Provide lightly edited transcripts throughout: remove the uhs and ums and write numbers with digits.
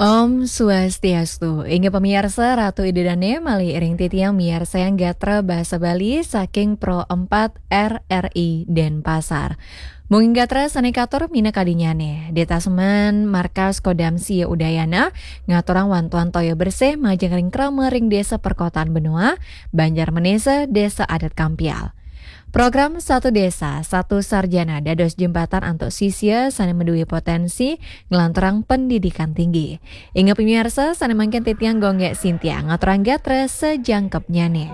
Om Swastiastu, ingat pemirsa Ratu Idedane mali iring titiang miarsa yang gatra bahasa Bali saking Pro 4 RRI Denpasar. Mungkin gatra sanekator mina kadinyane, detasemen markas Kodam Sia Udayana, ngaturang wantuan toyo bersih majeng ring krama ring desa perkotaan Benua, Banjar Menesa, desa adat Kampial. Program Satu Desa, Satu Sarjana dados jembatan untuk sisya sane menduwe potensi ngelanturang pendidikan tinggi. Ingat pemirsa, sane mangken titiang gonggek Sintia ngaturang gatra sejangkepnya nih.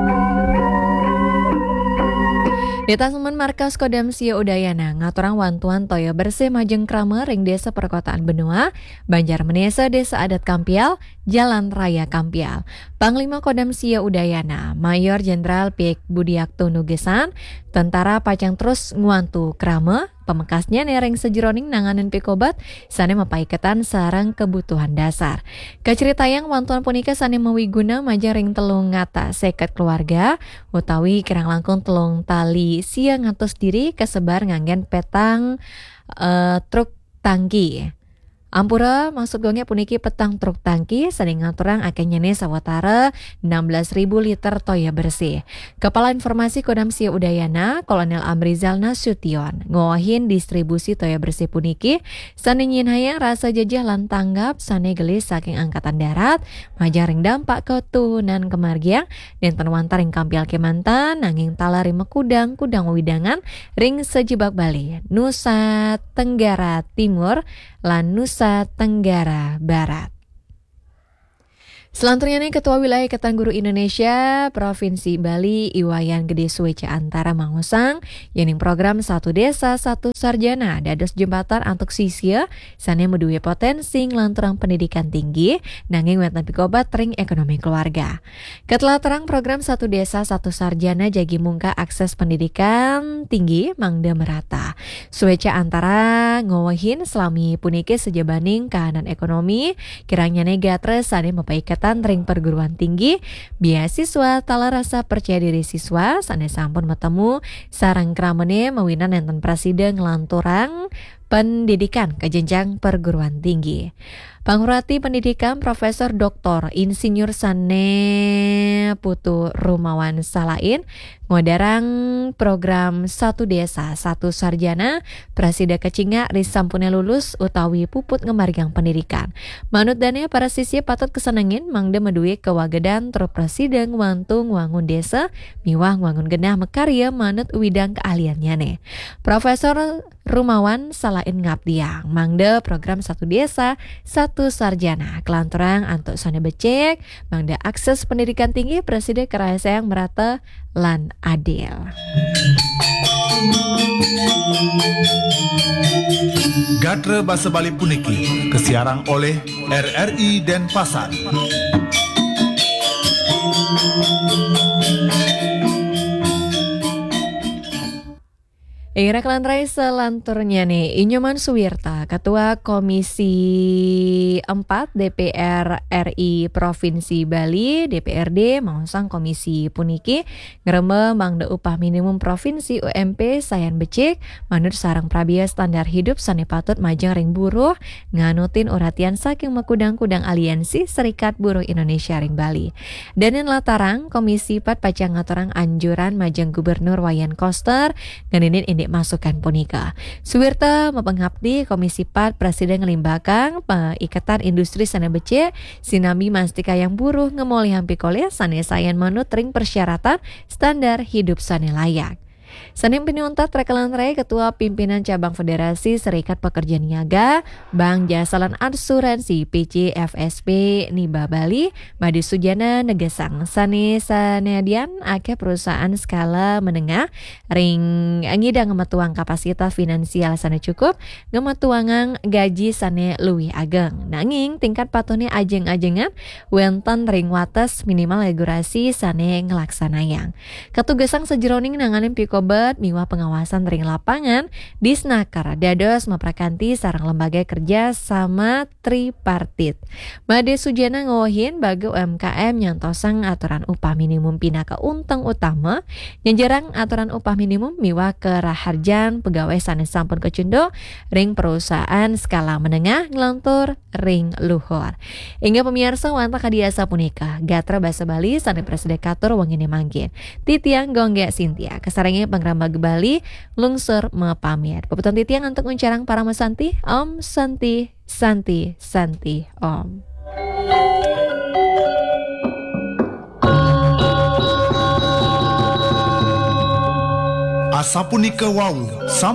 Detasemen Markas Kodam Sia Udayana ngaturang wantuan toyo bersih majeng krama ring desa perkotaan Benua, Banjar Menesa, desa adat Kampial, Jalan Raya Kampial. Panglima Kodam Sia Udayana, Mayor Jenderal Pik Budiakto Nugesan, tentara pacang terus nguantu krama, pemekasnya nereng sejeroning nanganan pikobat, sane mapaiketan sarang kebutuhan dasar. Kaceritayang wantuan punika sane mawiguna majeng ring telung ngata seket keluarga, utawi kirang langkung telung tali sia ngatos diri kesebar nganggen petang truk tangki. Ampura maksud gongnya puniki petang truk tangki saning ngaturang akeh nyene sawatara 16.000 liter toya bersih. Kepala Informasi Kodam Sia Udayana, Kolonel Amrizal Nasution, ngowahin distribusi toya bersih puniki sane nyin hayang rasa jajah lan tanggap sane gelis saking angkatan darat, majaring dampak ketuhunan kemargiang dan penwantar ring Kampial Kemantan nanging talari mekudang kudang widangan ring sejebak Bali, Nusa Tenggara Timur lan Nusa Tenggara Barat. Selanjutnya nih Ketua Wilayah Ikatan Guru Indonesia Provinsi Bali Iwayan Gede Sueca Antara Mangusang yening program Satu Desa Satu Sarjana dados jembatan antuk sisya sane menduwe potensi nglanturang pendidikan tinggi nanging wetan pikobat ring ekonomi keluarga. Ketelah terang program Satu Desa Satu Sarjana jagi mungka akses pendidikan tinggi mangda merata. Sueca Antara ngowahin selami puniki sejabaning kahanan ekonomi kiranya negatra sane mapaikatan ring perguruan tinggi, beasiswa tala rasa percaya diri siswa sane sampun metemu sarang kramene mawinan enten presiden ngelanturang pendidikan ke jenjang perguruan tinggi. Panghurati Pendidikan Profesor Dr. Insinyur Sane Putu Rumawan Salain ngodarang program Satu Desa Satu Sarjana Presida Kecinga risampune lulus utawi puput ngemargang pendidikan. Manut dane para siswa patut kesenengin mangda meduwe kewagedan tru presida ngwantu ngwangun desa miwah ngwangun genah mekarya manut widang keahliannya ne. Profesor Rumawan Salain ngabdiang mangda program Satu Desa Satu Sarjana kelanturang antuk sane becek mangda akses pendidikan tinggi presida kerasa yang merata lan adil. Gatra Basa Bali puniki kesiarang oleh RRI Denpasar. Ira kelantrai selanturnya nih, Inyoman Suwirta, Ketua Komisi 4 DPR RI Provinsi Bali, DPRD, mausang komisi puniki, ngereme mangda upah minimum provinsi UMP sayan becik, manut sarang prabia standar hidup sane patut majeng ring buruh, nganutin uratian saking mekudang-kudang aliansi Serikat Buruh Indonesia ring Bali. Dan yang latarang, Komisi 4 pacang ngaturang anjuran majeng Gubernur Wayan Koster, nganinin indik masukan punika. Suwirta mapengabdi Komisi 4 Presiden ngelimbakang Ikatan Industri Sane Becik sinambi mastika yang buruh ngemoli hampikole sane sayan manut ring persyaratan standar hidup sane layak. Senin Piniuntat Rekelantrai Ketua Pimpinan Cabang Federasi Serikat Pekerja Niaga Bank Jasa lan Asuransi PCFSP Niba Bali Madi Sujana negesang sane sanedian akeh perusahaan skala menengah ring ngidang ngemetuang kapasitas finansial sane cukup ngemetuangang gaji sane luwih ageng nanging tingkat patune ajeng-ajengan wenten ring wates minimal regulasi sane ngelaksanayang. Ketugasang sejeroning nanganin piko lebet miwah pengawasan ring lapangan Disnaker dados meprakanti sareng lembaga kerja sama tripartit. Made Sujana ngawohin bagi UMKM nyantosang aturan upah minimum pina ka untang utama nyenjerang aturan upah minimum miwah keraharjan pegawai sanes sampun kecundo ring perusahaan skala menengah ngelantur ring luhur. Hingga pemirsa wanta kadiasa punika Gatra Basa Bali sanes dekatur wangine mangkin titiang gongge Sintia kesarenge pangramba Bali lungsur mepamir pepeton titiang untuk uncarang para mesanti Om Santi Santi Santi Om. Asapunika wau